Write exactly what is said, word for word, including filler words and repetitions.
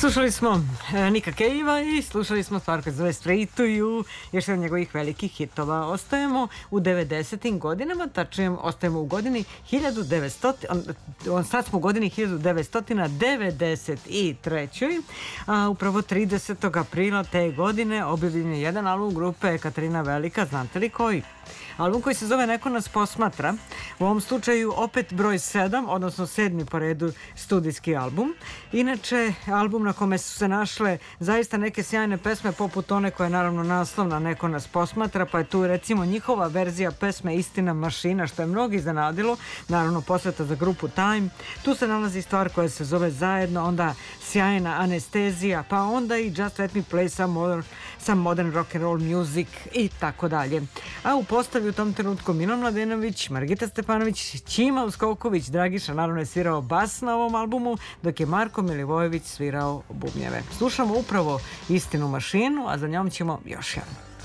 Slušali smo e, Nika Cavea i slušali smo stvar koja se zove Straight to You, još jedan od njegovih velikih hitova. Ostajemo u devedesetim godinama, tačnije ostajemo u godini hiljadu devetsto, on, on, sad smo u godini hiljadu devetsto devedeset treće. A upravo tridesetog aprila te godine objavljen je jedan album grupe Katarina Velika, znate li koji? Album koji se zove Neko nas posmatra, u ovom slučaju opet broj sedam, odnosno sedmi po redu studijski album. Inače, album na kome su se našle zaista neke sjajne pesme, poput one koja je naravno naslovna Neko nas posmatra, pa je tu recimo njihova verzija pesme Istina mašina, što je mnogi iznenadilo, naravno posveta za grupu Time. Tu se nalazi stvar koja se zove Zajedno, onda sjajna Anestezija, pa onda i Just Let Me Play Some Modern, some modern rock and roll music i tako dalje. A u postavi u tom trenutku Milan Mladenović, Margita Stepanović, Ćima Uskoković, Dragiša naravno je svirao bas na ovom albumu, dok je Marko Milivojević svirao bubnjeve. Slušamo upravo Istinu mašinu, a za njom ćemo još jedan.